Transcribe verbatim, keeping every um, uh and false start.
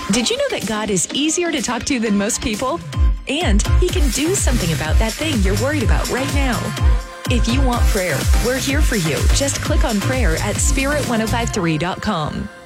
Did you know that God is easier to talk to than most people? And He can do something about that thing you're worried about right now. If you want prayer, we're here for you. Just click on prayer at spirit ten fifty-three dot com.